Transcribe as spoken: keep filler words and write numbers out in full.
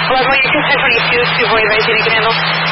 Ладно, you can send for your fuse, your void raising again.